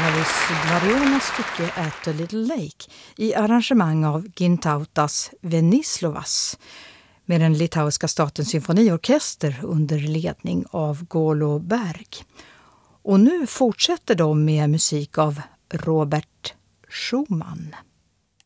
Harris Dvarionas stycke At a Little Lake i arrangemang av Gintautas Venislovas med den litauiska statens symfoniorkester under ledning av Golo Berg. Och nu fortsätter de med musik av Robert Schumann.